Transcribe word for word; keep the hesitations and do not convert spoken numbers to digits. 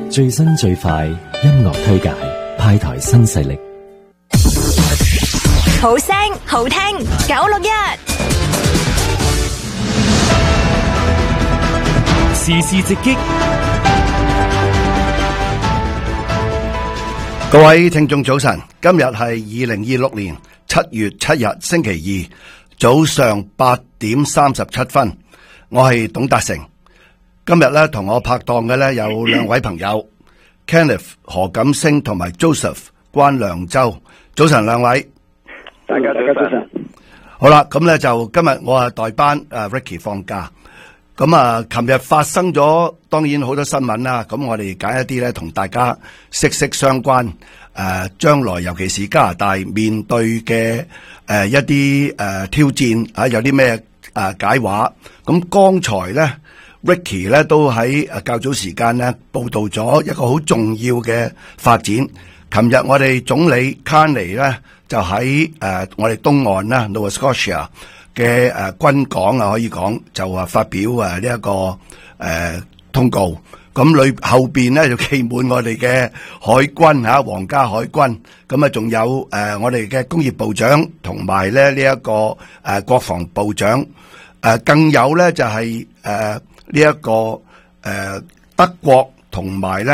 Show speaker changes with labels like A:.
A: 最新最快音樂推介，派台新勢力。
B: 好聲好聽九六一，
A: 時事直擊。
C: 各位聽眾早晨，今日係二零二六年七月七日星期二早上八點三十七分，我係董達成。今日咧同我拍檔嘅咧有兩位朋友，Kenneth 何錦星同埋 Joseph 關良洲。早晨兩位，
D: 大家大家早晨。
C: 好啦，咁咧就今日我啊代班，誒 Ricky 放假。咁啊，琴日發生咗當然好多新聞啦。咁我哋揀一啲咧同大家息息相關。誒、呃，將來尤其是加拿大面對嘅誒、呃、一啲誒、呃、挑戰啊，有啲咩誒解話？咁剛才咧 Ricky 咧都喺誒較早時間咧報道咗一個好重要嘅發展。琴日我哋總理 Carney 咧就喺誒、呃、我哋東岸啦 Nova Scotia 嘅誒軍港啊，可以講就話發表誒呢一個誒、呃、通告，咁裏後邊咧就企滿我哋嘅海軍吓，皇家海軍，咁啊仲有誒、呃、我哋嘅工業部長同埋咧呢一、這個誒、呃、國防部長，誒、呃、更有咧就係誒呢一個誒、呃、德國同埋咧。